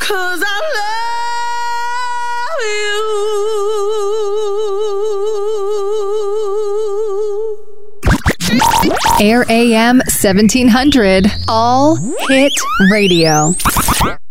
'cause I love you. Air AM 1700, All Hit Radio.